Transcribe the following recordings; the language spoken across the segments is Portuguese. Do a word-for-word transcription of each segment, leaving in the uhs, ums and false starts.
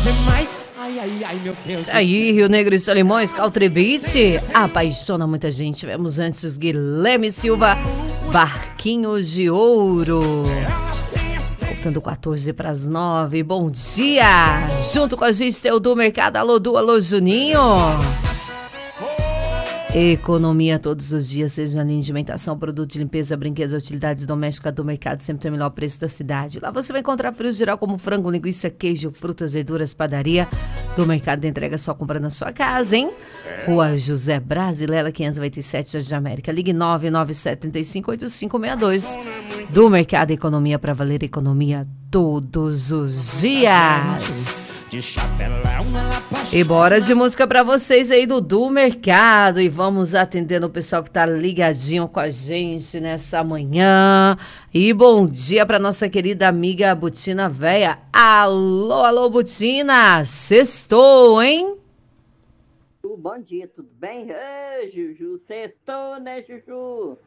demais. Ai, ai, ai, meu Deus. Aí, Rio Negro e Solimões, Caltrebite, apaixona muita gente. Tivemos antes Guilherme Silva, Barquinhos de Ouro. Voltando quatorze para as nove, bom dia! Junto com a gente tem o do Mercado, alô Du, alô Juninho. Economia todos os dias, seja na linha de alimentação, produto de limpeza, brinquedos, utilidades domésticas do mercado, sempre tem o melhor preço da cidade. Lá você vai encontrar frios geral como frango, linguiça, queijo, frutas, verduras, padaria. Do Mercado de entrega só comprando na sua casa, hein? Rua José Brasilela, quinhentos e noventa e sete, Jardim América. Ligue nove nove sete cinco oito cinco seis dois. Do Mercado Economia para valer economia todos os dias. E bora de música pra vocês aí do Do Mercado. E vamos atendendo o pessoal que tá ligadinho com a gente nessa manhã. E bom dia pra nossa querida amiga Butina Véia. Alô, alô, Butina. Sextou, hein? Bom dia, tudo bem? Ei, Juju, sextou, né, Juju?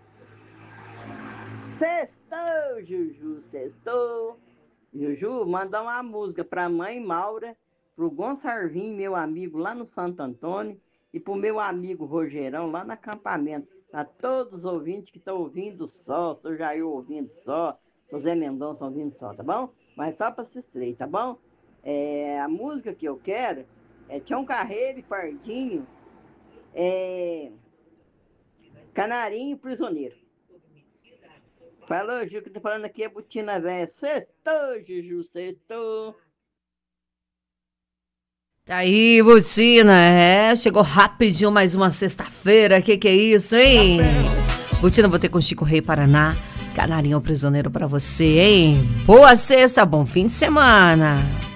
Sextou, Juju, sextou. Juju, mandar uma música pra mãe Maura, pro Gonçalvinho, meu amigo lá no Santo Antônio, e pro meu amigo Rogerão lá no acampamento. Pra todos os ouvintes que estão ouvindo só, seu Jair ouvindo só, seu Zé Mendonça ouvindo só, tá bom? Mas só pra se três, tá bom? É, a música que eu quero é Tião Carreiro e Pardinho, é Canarinho Prisioneiro. Falou, Ju, que tô falando aqui é Butina Véia. Sextou, Juju, sextou. Tá aí, Butina, é, chegou rapidinho mais uma sexta-feira, que que é isso, hein? Butina, vou ter com Chico Rei Paraná, Canarinho Prisioneiro pra você, hein? Boa sexta, bom fim de semana.